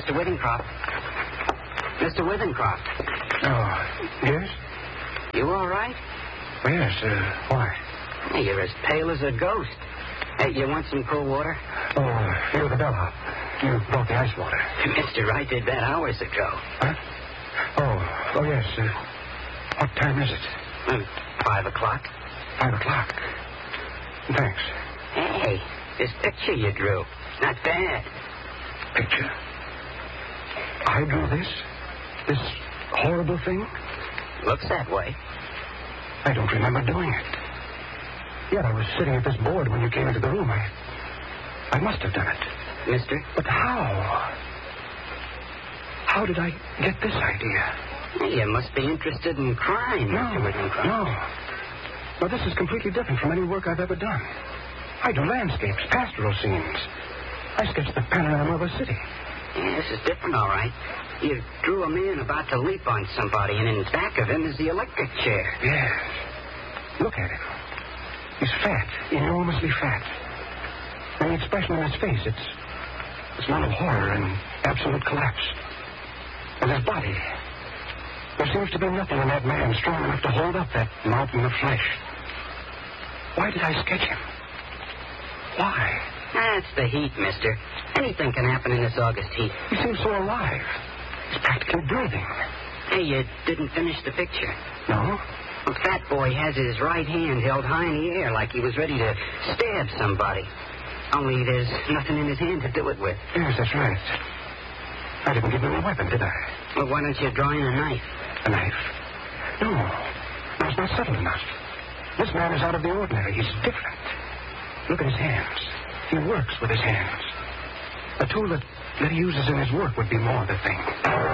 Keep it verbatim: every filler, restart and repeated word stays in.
Mister Withencroft. Mister Withencroft. Oh, yes? You all right? Yes, uh, why? Hey, you're as pale as a ghost. Hey, you want some cold water? Oh, you're the bellhop. You brought the ice water. Mister I did that hours ago. Huh? Oh, oh, yes. Uh, what time is it? Uh, five o'clock. Five o'clock. Thanks. Hey, this picture you drew. Not bad. Picture? I drew this? This horrible thing? Looks that way. I don't remember doing it. Yet I was sitting at this board when you came into the room. I, I must have done it. Mister? But how? How did I get this idea? Hey, you must be interested in crime, No, Mister Withencroft. no. No, this is completely different from any work I've ever done. I do landscapes, pastoral scenes. I sketch the panorama of a city. Yeah, this is different, all right. You drew a man about to leap on somebody, and in back of him is the electric chair. Yes. Look at him. He's fat, enormously fat. And the expression on his face, it's, it's one of horror and absolute collapse. And his body. There seems to be nothing in that man strong enough to hold up that mountain of flesh. Why did I sketch him? Why? That's the heat, mister. Anything can happen in this August heat. He seems so alive. He's practically breathing. Hey, you didn't finish the picture. No? The fat boy has his right hand held high in the air like he was ready to stab somebody. Only there's nothing in his hand to do it with. Yes, that's right. I didn't give him a weapon, did I? Well, why don't you draw in a knife? A knife? No. No, it's not subtle enough. This man is out of the ordinary. He's different. Look at his hands. He works with his hands. A tool that, that he uses in his work would be more the thing.